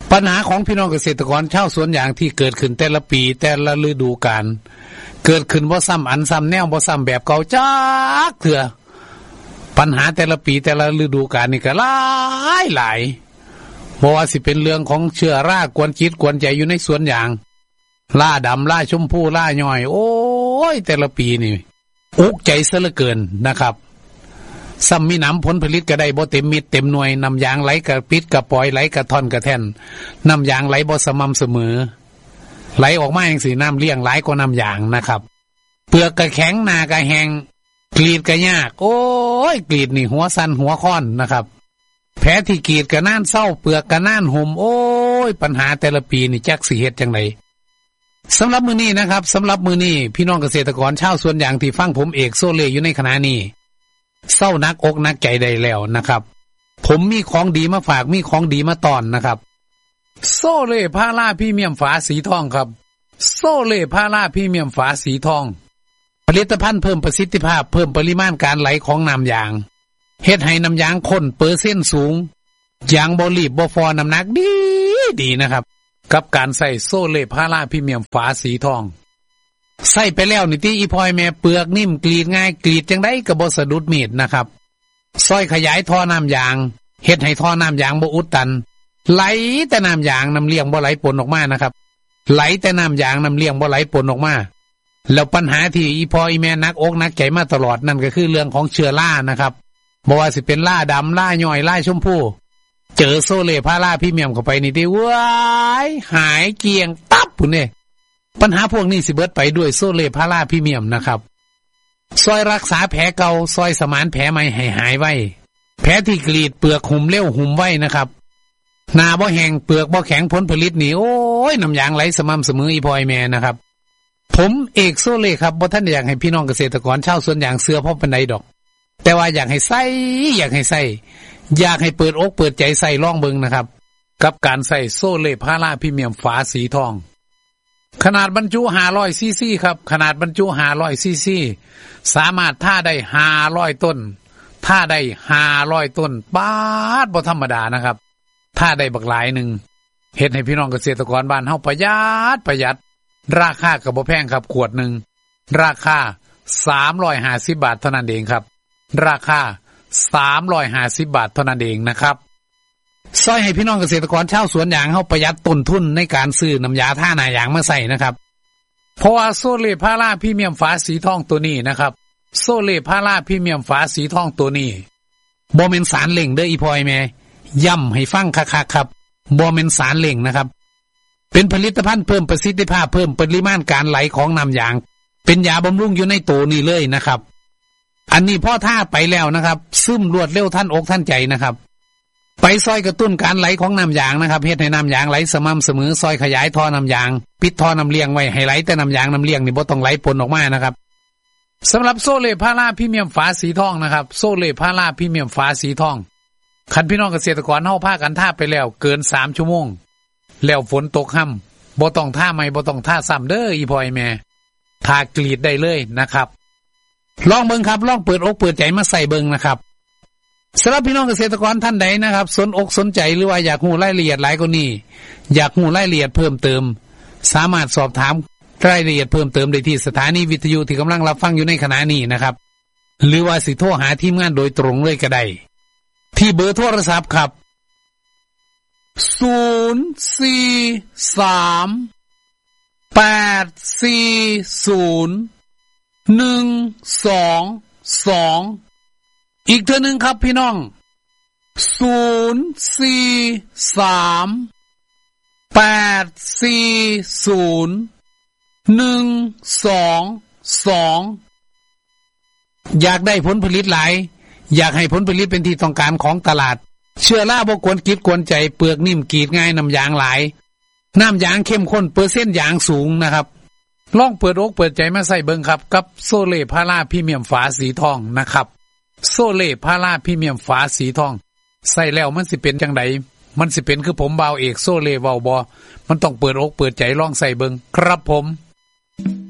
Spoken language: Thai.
ปัญหาของพี่น้องเกษตรกรชาวสวนยางที่เกิดขึ้นแต่ละปีแต่ละฤดูกาลเกิดขึ้นบ่ซ้ำอันซ้ำแนวบ่ซ้ำแบบเก่าจักเถื่อปัญหาแต่ละปีแต่ละฤดูกาลนี่ก็หลายบ่ว่าสิเป็นเรื่องของเชื้อรากวนจิตกวนใจอยู่ในสวนยางล่าดำล่าชมพูล่าย่อยโอ้ยแต่ละปีนี่อุกใจซะเหลือเกินนะครับซ้ำมีน้ำผลผลิตก็ได้บ่เต็มมิดเต็มหน่วยน้ำยางไหลกระปิดกระปล่อยไหลกระท่อนกระแท่นน้ำยางไหลบ่สม่ำเสมอไหลออกมาอย่างสีน้ำเลี้ยงไหลกว่าน้ำยางนะครับเปลือกกระแข็งหน้ากระแห้งกรีดกระยากโอ้ยกรีดนี่หัวสั่นหัวค้อนนะครับแผลที่กรีดกระน่านเศร้าเปลือกกระน่านห่มโอ้ยปัญหาแต่ละปีนี่จักสิเฮ็ดจังไดสำหรับมื้อนี้นะครับสำหรับมื้อนี้พี่น้องเกษตรกรชาวสวนยางที่ฟังผมเอกโซเล่อยู่ในขณะนี้เศร้านักอกนักใจได้แล้วนะครับผมมีของดีมาฝากมีของดีมาต้อนนะครับโซเล่พาราพรีเมียมฝาสีทองครับโซเล่พาราพรีเมียมฝาสีทองผลิตภัณฑ์เพิ่มประสิทธิภาพเพิ่มปริมาณการไหลของน้ำยางเฮ็ดให้น้ำยางข้นเปอร์เซ็นต์สูงยางบ่รีบบ่ฟอน้ำหนักดีนะครับกับการใส่โซเล่พาราพรีเมียมฝาสีทองใส่ไปแล้วนี่ที่อีพอยแม่เปลือกนิ่มกรีดง่ายกรีดจังได๋ก็บ่สะดุดมีดนะครับซอยขยายท่อน้ำยางเฮ็ดให้ท่อน้ำยางบ่อุดตันไหลแต่น้ำยางน้ำเลี้ยงบ่ไหลปนออกมานะครับไหลแต่น้ำยางน้ำเลี้ยงบ่ไหลปนออกมาแล้วปัญหาที่อีพออีแม่นักอกนักใจมาตลอดนั่นก็คือเรื่องของเชื้อรานะครับบ่ว่าสิเป็นราดำราย่อยราชมพูเจอโซเล่พาราพรีเมียมเข้าไปนี่ได้ว้ายหายเกลี้ยงตับพุ่นนี่ปัญหาพวกนี้สิเบิดไปด้วยโซเล่พาราพรีเมียมนะครับซอยรักษาแผลเก่าซอยสมานแผลใหม่ให้หายไวแผลที่กรีดเปลือกหุ่มเร็วหุ่มไวนะครับหน้าบ่แห้งเปลือกบ่แข็งผลผลิตนี่โอ้ยน้ำยางไหลสม่ำเสมออีพอยแม่นะครับผมเอกโซเล่ครับบ่ทันอยากให้พี่น้องเกษตรกรชาวสวนยางเสือพอปานใดดอกแต่ว่าอยากให้ใส่อยากให้เปิดอกเปิดใจใส่ลองเบิ่งนะครับกับการใส่โซเล่พาราพรีเมียมฝาสีทองขนาดบรรจุ500ซีซีครับขนาดบรรจุ500ซีซีสามารถท่าได้500ต้นท่าได้500ต้นบาดบ่ธรรมดานะครับท่าได้บักหลายนึงเฮ็ดให้พี่น้องเกษตรกรบ้านเฮาประหยัดราคาก็บ่แพงครับขวดนึงราคา350บาทเท่านั้นเองครับราคา350บาทเท่านั้นเองนะครับซอยให้พี่น้องเกษตรกรชาวสวนยางเฮาประหยัดต้นทุนในการซื้อน้ำยาท่าหน้ายางมาใส่นะครับเพราะว่าโซเล่พาราพรีเมียมฝาสีทองตัวนี้นะครับโซเล่พาราพรีเมียมฝาสีทองตัวนี้บ่แม่นสารเล่งเด้ออีพอยแม่ย้ำให้ฟังคักๆครับบ่แม่นสารเล่งนะครับเป็นผลิตภัณฑ์เพิ่มประสิทธิภาพเพิ่มปริมาณการไหลของน้ำยางเป็นยาบำรุงอยู่ในตัวนี้เลยนะครับอันนี้พ่อท่าไปแล้วนะครับซึมรวดเร็วท่านอกท่านใจนะครับไปซอยกระตุ้นการไหลของน้ำยางนะครับเฮ็ดให้น้ำยางไหลสม่ำเสมอซอยขยายท่อน้ำยางปิดท่อน้ำเลี้ยงไว้ให้ไหลแต่น้ำยางน้ำเลี้ยงนี่บ่ต้องไหลปนออกมานะครับสำหรับโซเล่พาราพรีเมียมฝาสีทองนะครับโซเล่พาราพรีเมียมฝาสีทองคันพี่น้องเกษตรกรเฮาพากันท่าไปแล้วเกิน3ชั่วโมงแล้วฝนตกค่ำบ่ต้องท่าใหม่บ่ต้องท่าซ้ำเด้ออีพอยแม่ท่ากรีดได้เลยนะครับลองเบิ่งครับลองเปิดอกเปิดใจมาใส่เบิ่งนะครับสำหรับพี่น้องเกษตรกรท่านใดนะครับสนอกสนใจหรือว่าอยากรู้รายละเอียดหลายกว่านี้อยากรู้รายละเอียดเพิ่มเติมสามารถสอบถามรายละเอียดเพิ่มเติมได้ที่สถานีวิทยุที่กำลังรับฟังอยู่ในขณะนี้นะครับหรือว่าสิโทรหาทีมงานโดยตรงเลยก็ได้ที่เบอร์โทรศัพท์ครับ043840122อีกเทื่อนึงครับพี่น้อง043840122อยากได้ผลผลิตหลายอยากให้ผลผลิตเป็นที่ต้องการของตลาดเชื้อราบ่กวนกิดกวนใจเปลือกนิ่มกรีดง่ายน้ำยางหลายน้ำยางเข้มข้นเปอร์เซ็นต์ยางสูงนะครับลองเปิดอกเปิดใจมาใส่เบิ่งครับกับโซเล่พาราพรีเมียมฝาสีทองนะครับโซเล่พาราพรีเมียมฝาสีทองใส่แล้วมันสิเป็นจังไดมันสิเป็นคือผมบ่าวเอกโซเล่เว้าบ่มันต้องเปิดอกเปิดใจลองใส่เบิ่งครับผม